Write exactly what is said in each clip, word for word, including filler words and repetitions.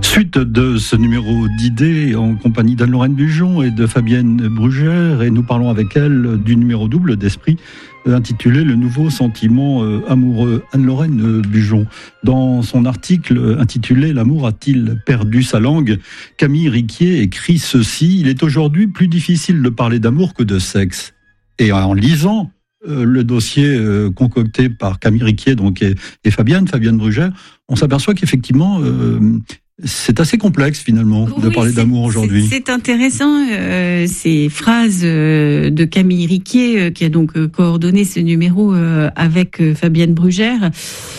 Suite de ce numéro d'idées en compagnie d'Anne-Lorraine Bujon et de Fabienne Brugère, et nous parlons avec elle du numéro double d'Esprit intitulé « Le nouveau sentiment amoureux ». Anne-Lorraine Bujon, dans son article intitulé « L'amour a-t-il perdu sa langue ?», Camille Riquier écrit ceci: « Il est aujourd'hui plus difficile de parler d'amour que de sexe ». Et en lisant euh, le dossier euh, concocté par Camille Riquier donc, et, et Fabienne, Fabienne Brugère, on s'aperçoit qu'effectivement... Euh, c'est assez complexe finalement de oui, parler d'amour aujourd'hui. C'est, c'est intéressant euh, ces phrases euh, de Camille Riquier euh, qui a donc euh, coordonné ce numéro euh, avec euh, Fabienne Brugère.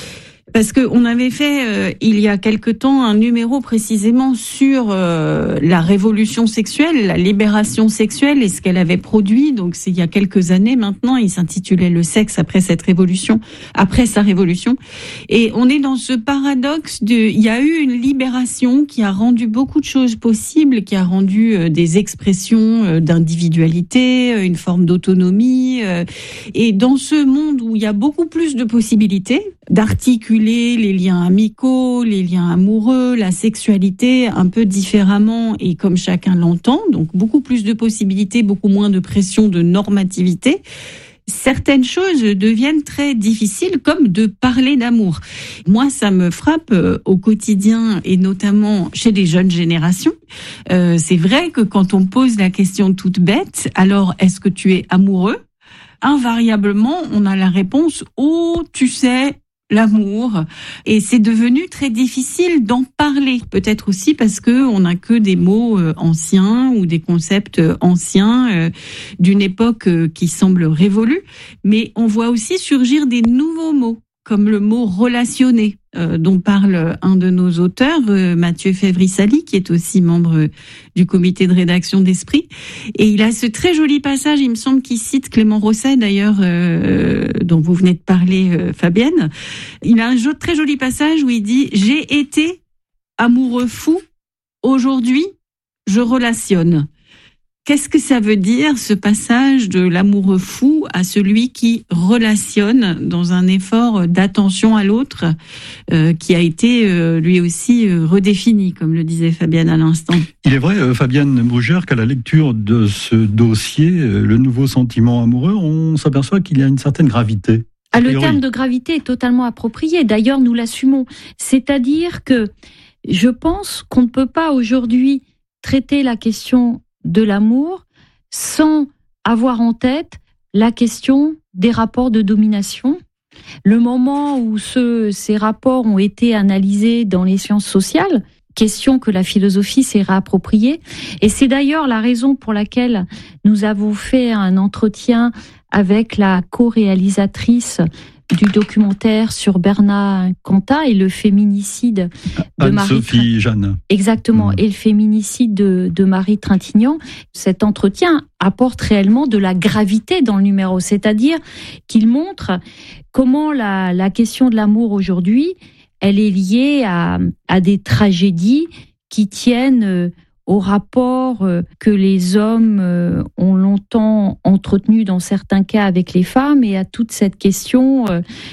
Parce que on avait fait euh, il y a quelque temps un numéro précisément sur euh, la révolution sexuelle, la libération sexuelle et ce qu'elle avait produit. Donc c'est il y a quelques années maintenant. Il s'intitulait Le sexe après cette révolution, après sa révolution. Et on est dans ce paradoxe de, il y a eu une libération qui a rendu beaucoup de choses possibles, qui a rendu euh, des expressions euh, d'individualité, euh, une forme d'autonomie. Euh, et dans ce monde où il y a beaucoup plus de possibilités d'articuler les liens amicaux, les liens amoureux, la sexualité un peu différemment et comme chacun l'entend, donc beaucoup plus de possibilités, beaucoup moins de pression, de normativité. Certaines choses deviennent très difficiles, comme de parler d'amour. Moi, ça me frappe au quotidien et notamment chez les jeunes générations. Euh, c'est vrai que quand on pose la question toute bête, alors est-ce que tu es amoureux ? Invariablement, on a la réponse « Oh, tu sais ». L'amour, et c'est devenu très difficile d'en parler. Peut-être aussi parce que on n'a que des mots euh, anciens ou des concepts euh, anciens euh, d'une époque euh, qui semble révolue, mais on voit aussi surgir des nouveaux mots, comme le mot relationné, euh, dont parle un de nos auteurs, euh, Mathieu Févry-Sally, qui est aussi membre du comité de rédaction d'Esprit. Et il a ce très joli passage, il me semble, qu'il cite Clément Rosset, d'ailleurs, euh, dont vous venez de parler, euh, Fabienne. Il a un jo- très joli passage où il dit « J'ai été amoureux fou, aujourd'hui, je relationne ». Qu'est-ce que ça veut dire, ce passage de l'amoureux fou à celui qui relationne dans un effort d'attention à l'autre, euh, qui a été euh, lui aussi euh, redéfini, comme le disait Fabienne à l'instant. Il est vrai, euh, Fabienne Brugère, qu'à la lecture de ce dossier, euh, le nouveau sentiment amoureux, on s'aperçoit qu'il y a une certaine gravité. Ah, le terme de gravité est totalement approprié. D'ailleurs, nous l'assumons. C'est-à-dire que je pense qu'on ne peut pas aujourd'hui traiter la question de l'amour sans avoir en tête la question des rapports de domination. Le moment où ce, ces rapports ont été analysés dans les sciences sociales, question que la philosophie s'est réappropriée. Et c'est d'ailleurs la raison pour laquelle nous avons fait un entretien avec la co-réalisatrice du documentaire sur Bernard Cantat et le féminicide de Marie Anne-Sophie Jeanne. Exactement, mmh. et le féminicide de, de Marie Trintignant. Cet entretien apporte réellement de la gravité dans le numéro, c'est-à-dire qu'il montre comment la, la question de l'amour aujourd'hui, elle est liée à, à des tragédies qui tiennent au rapport que les hommes ont longtemps entretenu dans certains cas avec les femmes et à toute cette question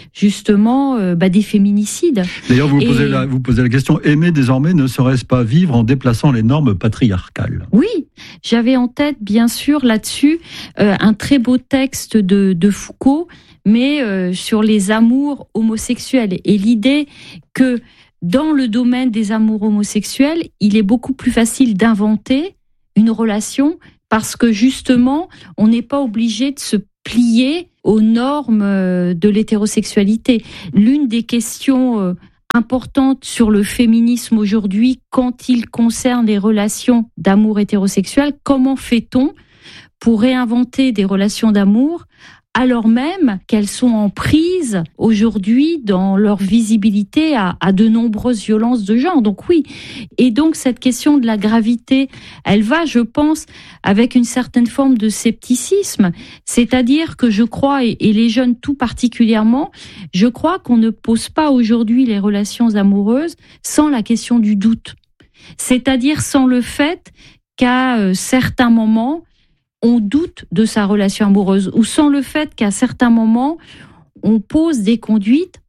justement bah, des féminicides. D'ailleurs, vous, et... posez la, vous posez la question, aimer désormais ne serait-ce pas vivre en déplaçant les normes patriarcales ? Oui, j'avais en tête bien sûr là-dessus euh, un très beau texte de, de Foucault, mais euh, sur les amours homosexuels et l'idée que dans le domaine des amours homosexuels, il est beaucoup plus facile d'inventer une relation parce que justement, on n'est pas obligé de se plier aux normes de l'hétérosexualité. L'une des questions importantes sur le féminisme aujourd'hui, quand il concerne les relations d'amour hétérosexuel, comment fait-on pour réinventer des relations d'amour alors même qu'elles sont en prise aujourd'hui dans leur visibilité à, à de nombreuses violences de genre. Donc oui, et donc cette question de la gravité, elle va, je pense, avec une certaine forme de scepticisme, c'est-à-dire que je crois, et, et les jeunes tout particulièrement, je crois qu'on ne pose pas aujourd'hui les relations amoureuses sans la question du doute, c'est-à-dire sans le fait qu'à euh, certains moments, on doute de sa relation amoureuse, ou sans le fait qu'à certains moments, on pose des conduites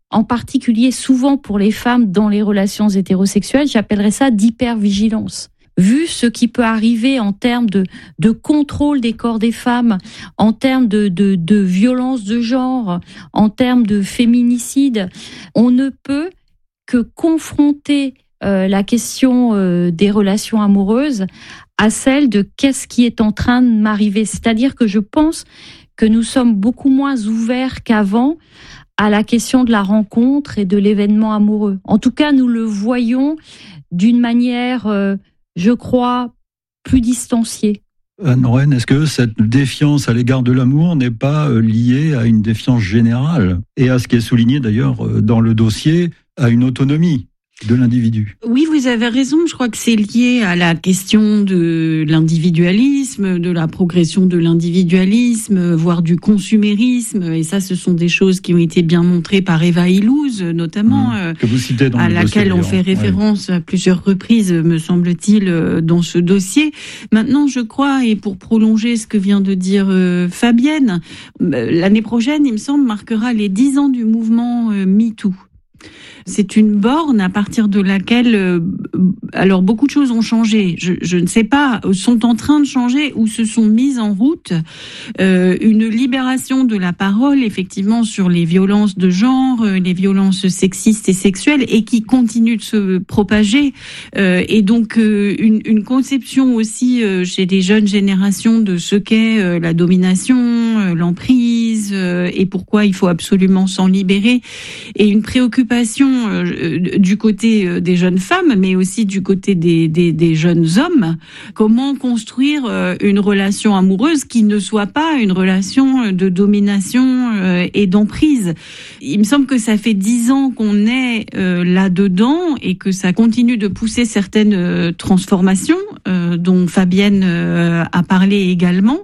en particulier souvent pour les femmes dans les relations hétérosexuelles, j'appellerais ça d'hypervigilance. Vu ce qui peut arriver en termes de, de contrôle des corps des femmes, en termes de, de, de violence de genre, en termes de féminicide, on ne peut que confronter euh, la question euh, des relations amoureuses à celle de qu'est-ce qui est en train de m'arriver. C'est-à-dire que je pense que nous sommes beaucoup moins ouverts qu'avant à la question de la rencontre et de l'événement amoureux. En tout cas, nous le voyons d'une manière, euh, je crois, plus distanciée. Anne Lorraine, est-ce que cette défiance à l'égard de l'amour n'est pas liée à une défiance générale et à ce qui est souligné d'ailleurs dans le dossier, à une autonomie de l'individu? Oui, vous avez raison. Je crois que c'est lié à la question de l'individualisme, de la progression de l'individualisme, voire du consumérisme. Et ça, ce sont des choses qui ont été bien montrées par Eva Illouz, notamment, mmh, que vous citez dans à le laquelle dossier, on fait référence ouais. à plusieurs reprises, me semble-t-il, dans ce dossier. Maintenant, je crois, et pour prolonger ce que vient de dire euh, Fabienne, l'année prochaine, il me semble, marquera les dix ans du mouvement euh, MeToo. C'est une borne à partir de laquelle, euh, alors beaucoup de choses ont changé. Je, je ne sais pas, sont en train de changer ou se sont mises en route. Euh, une libération de la parole, effectivement, sur les violences de genre, euh, les violences sexistes et sexuelles, et qui continuent de se propager. Euh, et donc euh, une, une conception aussi euh, chez les jeunes générations de ce qu'est euh, la domination, euh, l'emprise, euh, et pourquoi il faut absolument s'en libérer, et une préoccupation du côté des jeunes femmes, mais aussi du côté des, des, des jeunes hommes. Comment construire une relation amoureuse qui ne soit pas une relation de domination et d'emprise? Il me semble que ça fait dix ans qu'on est là-dedans et que ça continue de pousser certaines transformations dont Fabienne a parlé également.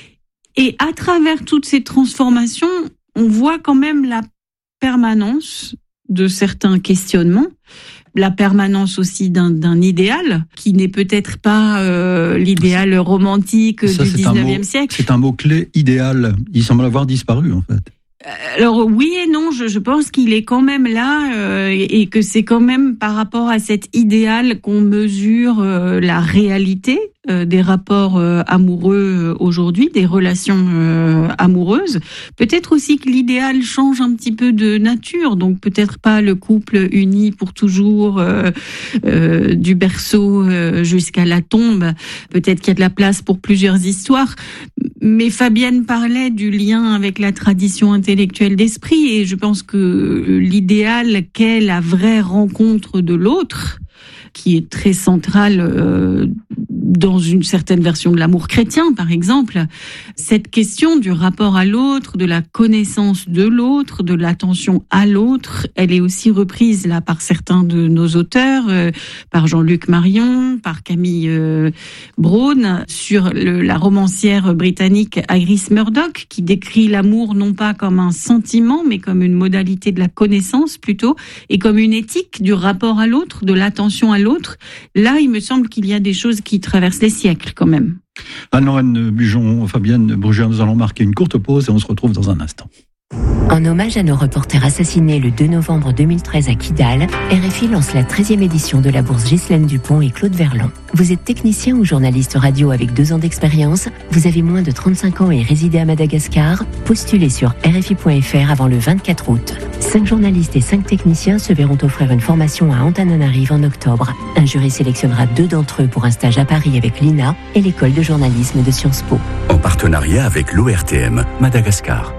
Et à travers toutes ces transformations, on voit quand même la permanence de certains questionnements, la permanence aussi d'un, d'un idéal qui n'est peut-être pas euh, l'idéal romantique ça, du dix-neuvième siècle. C'est un mot-clé, idéal. Il semble avoir disparu en fait. Alors oui et non, je, je pense qu'il est quand même là euh, et, et que c'est quand même par rapport à cet idéal qu'on mesure euh, la réalité euh, des rapports euh, amoureux aujourd'hui, des relations euh, amoureuses. Peut-être aussi que l'idéal change un petit peu de nature, donc peut-être pas le couple uni pour toujours euh, euh, du berceau euh, jusqu'à la tombe. Peut-être qu'il y a de la place pour plusieurs histoires. Mais Fabienne parlait du lien avec la tradition intellectuelle d'esprit et je pense que l'idéal qu'est la vraie rencontre de l'autre, qui est très centrale euh, dans une certaine version de l'amour chrétien, par exemple, cette question du rapport à l'autre, de la connaissance de l'autre, de l'attention à l'autre, elle est aussi reprise là par certains de nos auteurs, euh, par Jean-Luc Marion, par Camille euh, Brown, sur le, la romancière britannique Iris Murdoch, qui décrit l'amour non pas comme un sentiment, mais comme une modalité de la connaissance plutôt, et comme une éthique du rapport à l'autre, de l'attention à l'autre. Là, il me semble qu'il y a des choses qui traversent les siècles quand même. Anne-Lorraine Bujon, Fabienne Brugère, nous allons marquer une courte pause et on se retrouve dans un instant. En hommage à nos reporters assassinés le deux novembre deux mille treize à Kidal, R F I lance la treizième édition de la bourse Ghislaine Dupont et Claude Verlon. Vous êtes technicien ou journaliste radio avec deux ans d'expérience, vous avez moins de trente-cinq ans et résidez à Madagascar, postulez sur R F I point F R avant le vingt-quatre août. Cinq journalistes et cinq techniciens se verront offrir une formation à Antananarive en octobre. Un jury sélectionnera deux d'entre eux pour un stage à Paris avec l'I N A et l'école de journalisme de Sciences Po. En partenariat avec l'O R T M Madagascar.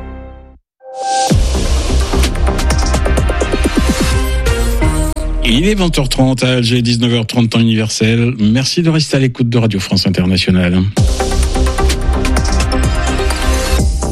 Il est vingt heures trente à Alger, dix-neuf heures trente temps universel. Merci de rester à l'écoute de Radio France Internationale.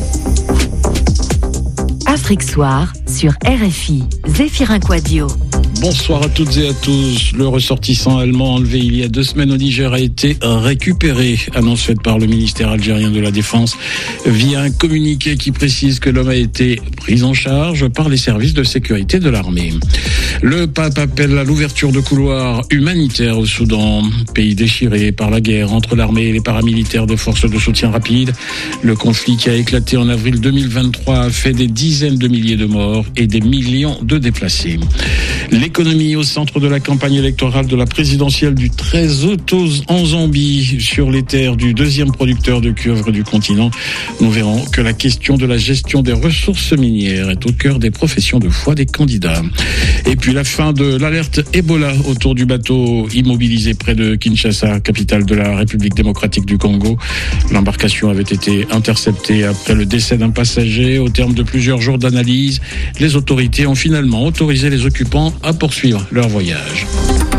Afrique Soir sur R F I. Zéphirin Quadio. Bonsoir à toutes et à tous. Le ressortissant allemand enlevé il y a deux semaines au Niger a été récupéré. Annonce faite par le ministère algérien de la Défense via un communiqué qui précise que l'homme a été pris en charge par les services de sécurité de l'armée. Le pape appelle à l'ouverture de couloirs humanitaires au Soudan, pays déchiré par la guerre entre l'armée et les paramilitaires des forces de soutien rapide. Le conflit qui a éclaté en avril deux mille vingt-trois a fait des dizaines de milliers de morts et des millions de déplacés. L'économie au centre de la campagne électorale de la présidentielle du treize août en Zambie, sur les terres du deuxième producteur de cuivre du continent. Nous verrons que la question de la gestion des ressources minières est au cœur des professions de foi des candidats. Et puis la fin de l'alerte Ebola autour du bateau immobilisé près de Kinshasa, capitale de la République démocratique du Congo. L'embarcation avait été interceptée après le décès d'un passager. Au terme de plusieurs jours d'analyse, les autorités ont finalement autorisé les occupants à poursuivre leur voyage.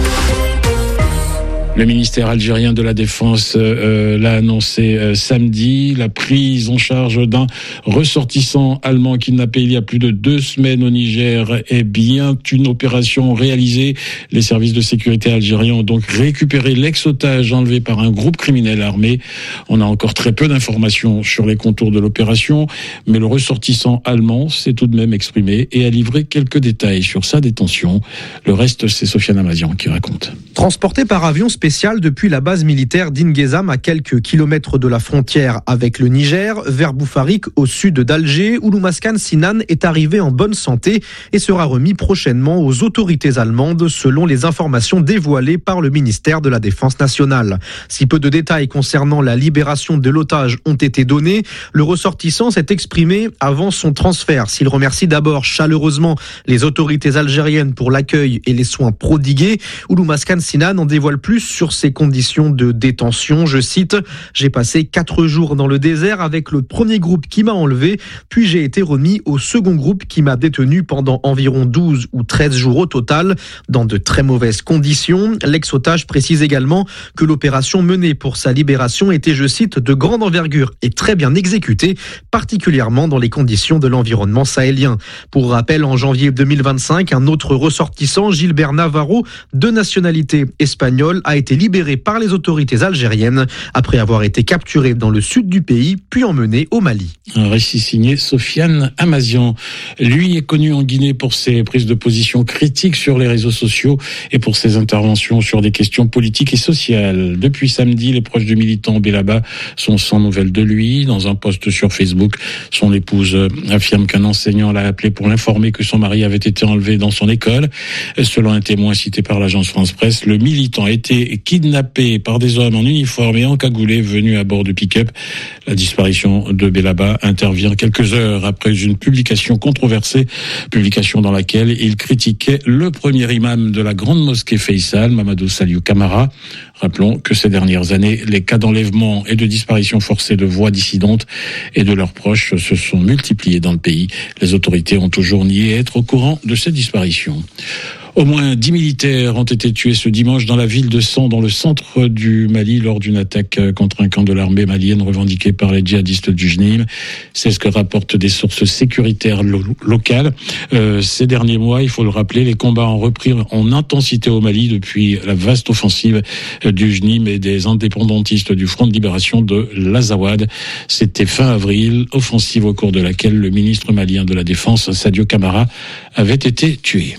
Le ministère algérien de la Défense euh, l'a annoncé euh, samedi. La prise en charge d'un ressortissant allemand kidnappé il y a plus de deux semaines au Niger est bien une opération réalisée. Les services de sécurité algériens ont donc récupéré l'ex-otage enlevé par un groupe criminel armé. On a encore très peu d'informations sur les contours de l'opération, mais le ressortissant allemand s'est tout de même exprimé et a livré quelques détails sur sa détention. Le reste, c'est Sofiane Amazian qui raconte. Transporté par avion spécial depuis la base militaire d'Ingezam à quelques kilomètres de la frontière avec le Niger, vers Boufarik au sud d'Alger, Ouloumaskan Sinan est arrivé en bonne santé et sera remis prochainement aux autorités allemandes selon les informations dévoilées par le ministère de la Défense nationale. Si peu de détails concernant la libération de l'otage ont été donnés, le ressortissant s'est exprimé avant son transfert. S'il remercie d'abord chaleureusement les autorités algériennes pour l'accueil et les soins prodigués, Ouloumaskan Sinan en dévoile plus sur ses conditions de détention. Je cite, « J'ai passé quatre jours dans le désert avec le premier groupe qui m'a enlevé, puis j'ai été remis au second groupe qui m'a détenu pendant environ douze ou treize jours au total, dans de très mauvaises conditions. » L'ex-otage précise également que l'opération menée pour sa libération était, je cite, « de grande envergure et très bien exécutée, particulièrement dans les conditions de l'environnement sahélien. » Pour rappel, en janvier deux mille vingt-cinq, un autre ressortissant, Gilbert Navarro, de nationalité espagnole, a été libéré par les autorités algériennes après avoir été capturé dans le sud du pays, puis emmené au Mali. Un récit signé Sofiane Amazian. Lui est connu en Guinée pour ses prises de position critiques sur les réseaux sociaux et pour ses interventions sur des questions politiques et sociales. Depuis samedi, les proches du militant Belaba sont sans nouvelles de lui. Dans un post sur Facebook, son épouse affirme qu'un enseignant l'a appelé pour l'informer que son mari avait été enlevé dans son école. Selon un témoin cité par l'agence France Presse, le militant a été kidnappé par des hommes en uniforme et encagoulés venus à bord de pick-up. La disparition de Belaba intervient quelques heures après une publication controversée, publication dans laquelle il critiquait le premier imam de la grande mosquée Faisal, Mamadou Saliou Camara. Rappelons que ces dernières années, les cas d'enlèvement et de disparition forcée de voix dissidentes et de leurs proches se sont multipliés dans le pays. Les autorités ont toujours nié être au courant de ces disparitions. Au moins dix militaires ont été tués ce dimanche dans la ville de San, dans le centre du Mali, lors d'une attaque contre un camp de l'armée malienne revendiquée par les djihadistes du J N I M. C'est ce que rapportent des sources sécuritaires lo- locales. Euh, ces derniers mois, il faut le rappeler, les combats ont repris en intensité au Mali depuis la vaste offensive du J N I M et des indépendantistes du Front de libération de l'Azawad. C'était fin avril, offensive au cours de laquelle le ministre malien de la Défense, Sadio Camara, avait été tué.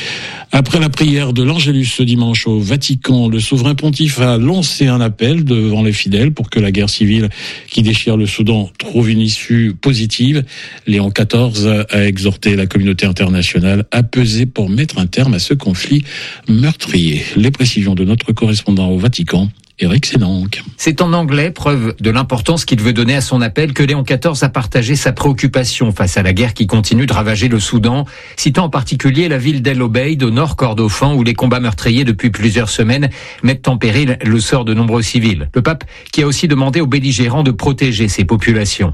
Après la prière de l'Angélus ce dimanche au Vatican, le souverain pontife a lancé un appel devant les fidèles pour que la guerre civile qui déchire le Soudan trouve une issue positive. Léon quatorze a exhorté la communauté internationale à peser pour mettre un terme à ce conflit meurtrier. Les précisions de notre correspondant au Vatican, Éric Sénanque. C'est en anglais, preuve de l'importance qu'il veut donner à son appel, que Léon quatorze a partagé sa préoccupation face à la guerre qui continue de ravager le Soudan, citant en particulier la ville d'El Obeid au nord Kordofan où les combats meurtriers depuis plusieurs semaines mettent en péril le sort de nombreux civils. Le pape qui a aussi demandé aux belligérants de protéger ces populations.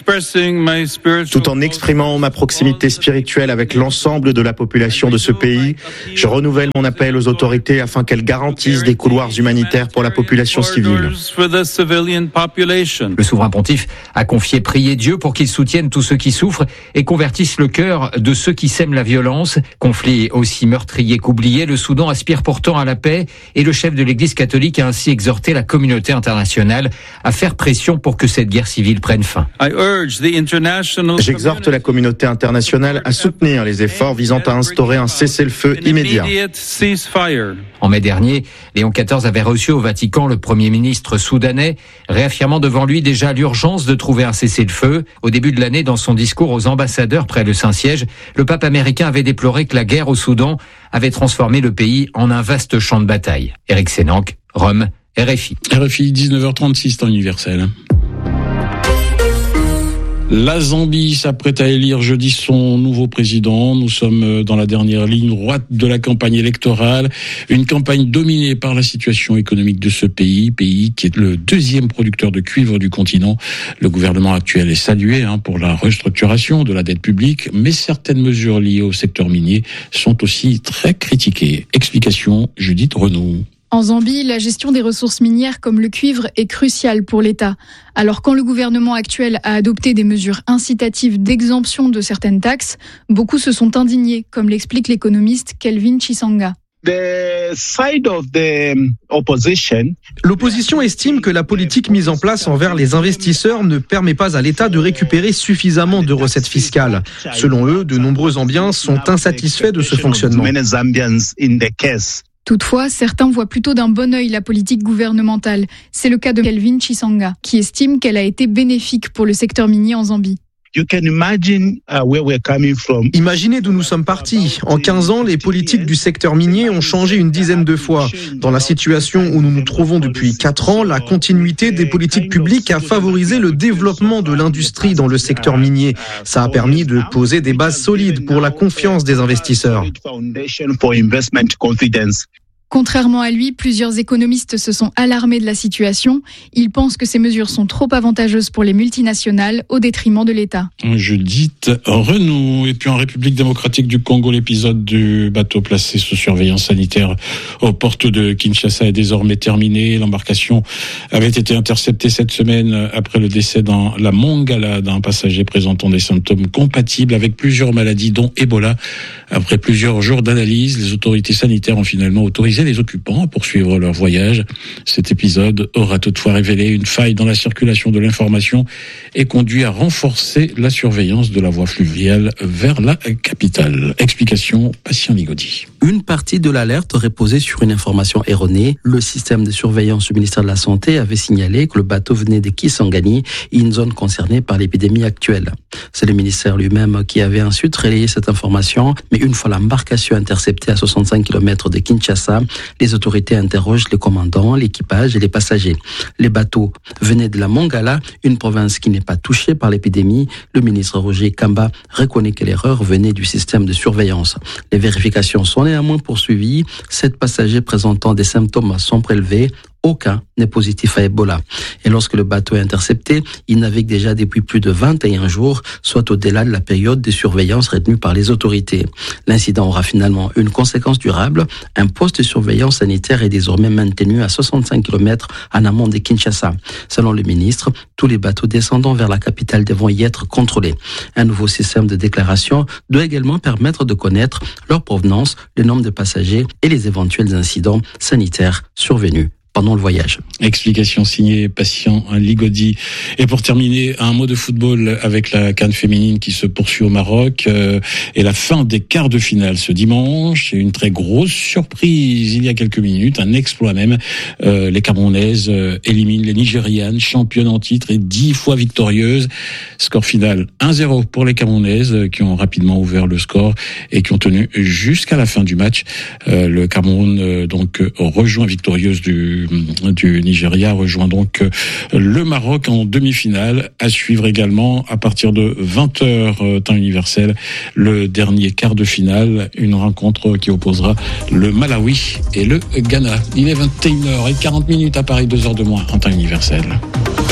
Tout en exprimant ma proximité spirituelle avec l'ensemble de la population de ce pays, je renouvelle mon appel aux autorités afin qu'elles garantissent des couloirs humanitaires pour la population population civile. Le souverain pontife a confié prier Dieu pour qu'il soutienne tous ceux qui souffrent et convertisse le cœur de ceux qui sèment la violence. Conflit aussi meurtrier qu'oublié, le Soudan aspire pourtant à la paix et le chef de l'Église catholique a ainsi exhorté la communauté internationale à faire pression pour que cette guerre civile prenne fin. J'exhorte la communauté internationale à soutenir les efforts visant à instaurer un cessez-le-feu immédiat. En mai dernier, Léon quatorze avait reçu au Vatican le Premier ministre soudanais, réaffirmant devant lui déjà l'urgence de trouver un cessez-le-feu. Au début de l'année, dans son discours aux ambassadeurs près le Saint-Siège, le pape américain avait déploré que la guerre au Soudan avait transformé le pays en un vaste champ de bataille. Éric Sénanque, Rome, R F I. R F I, dix-neuf heures trente-six, temps universel. La Zambie s'apprête à élire jeudi son nouveau président. Nous sommes dans la dernière ligne droite de la campagne électorale. Une campagne dominée par la situation économique de ce pays, pays qui est le deuxième producteur de cuivre du continent. Le gouvernement actuel est salué hein, pour la restructuration de la dette publique, mais certaines mesures liées au secteur minier sont aussi très critiquées. Explication, Judith Renaud. En Zambie, la gestion des ressources minières comme le cuivre est cruciale pour l'État. Alors quand le gouvernement actuel a adopté des mesures incitatives d'exemption de certaines taxes, beaucoup se sont indignés, comme l'explique l'économiste Kelvin Chisanga. L'opposition estime que la politique mise en place envers les investisseurs ne permet pas à l'État de récupérer suffisamment de recettes fiscales. Selon eux, de nombreux Zambiens sont insatisfaits de ce fonctionnement. Toutefois, certains voient plutôt d'un bon œil la politique gouvernementale. C'est le cas de Kelvin Chisanga, qui estime qu'elle a été bénéfique pour le secteur minier en Zambie. Imaginez d'où nous sommes partis. En quinze ans, les politiques du secteur minier ont changé une dizaine de fois. Dans la situation où nous nous trouvons depuis quatre ans, la continuité des politiques publiques a favorisé le développement de l'industrie dans le secteur minier. Ça a permis de poser des bases solides pour la confiance des investisseurs. Contrairement à lui, plusieurs économistes se sont alarmés de la situation. Ils pensent que ces mesures sont trop avantageuses pour les multinationales au détriment de l'État. Judith Renaud. Et puis en République démocratique du Congo, l'épisode du bateau placé sous surveillance sanitaire aux portes de Kinshasa est désormais terminé. L'embarcation avait été interceptée cette semaine après le décès dans la Mongala d'un passager présentant des symptômes compatibles avec plusieurs maladies dont Ebola. Après plusieurs jours d'analyse, les autorités sanitaires ont finalement autorisé les occupants à poursuivre leur voyage. Cet épisode aura toutefois révélé une faille dans la circulation de l'information et conduit à renforcer la surveillance de la voie fluviale vers la capitale. Explication, Patient Ligodi. Une partie de l'alerte reposait sur une information erronée. Le système de surveillance du ministère de la Santé avait signalé que le bateau venait de Kisangani, une zone concernée par l'épidémie actuelle. C'est le ministère lui-même qui avait ensuite relayé cette information, mais une fois l'embarcation interceptée à soixante-cinq kilomètres de Kinshasa, les autorités interrogent les commandants, l'équipage et les passagers. Les bateaux venaient de la Mongala, une province qui n'est pas touchée par l'épidémie. Le ministre Roger Kamba reconnaît que l'erreur venait du système de surveillance. Les vérifications sont néanmoins poursuivies. Sept passagers présentant des symptômes sont prélevés. Aucun n'est positif à Ebola. Et lorsque le bateau est intercepté, il navigue déjà depuis plus de vingt et un jours, soit au-delà de la période de surveillance retenue par les autorités. L'incident aura finalement une conséquence durable. Un poste de surveillance sanitaire est désormais maintenu à soixante-cinq kilomètres en amont de Kinshasa. Selon le ministre, tous les bateaux descendant vers la capitale devront y être contrôlés. Un nouveau système de déclaration doit également permettre de connaître leur provenance, le nombre de passagers et les éventuels incidents sanitaires survenus pendant le voyage. Explication signée Patient Ligodi. Et pour terminer, un mot de football avec la CAN féminine qui se poursuit au Maroc euh, et la fin des quarts de finale ce dimanche. Et une très grosse surprise il y a quelques minutes, un exploit même. Euh, les Camerounaises euh, éliminent les Nigérianes, championnes en titre et dix fois victorieuses. Score final un zéro pour les Camerounaises euh, qui ont rapidement ouvert le score et qui ont tenu jusqu'à la fin du match. Euh, le Cameroun euh, donc rejoint victorieuse du du Nigeria, rejoint donc le Maroc en demi-finale. À suivre également à partir de vingt heures temps universel le dernier quart de finale, une rencontre qui opposera le Malawi et le Ghana. Il est vingt et une heures quarante à Paris, deux heures de moins en temps universel.